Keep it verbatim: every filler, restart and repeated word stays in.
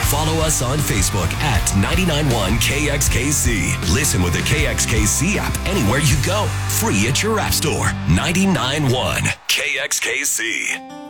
Follow us on Facebook at ninety-nine point one K X K C. Listen with the K X K C app anywhere you go. Free at your app store. ninety-nine point one K X K C.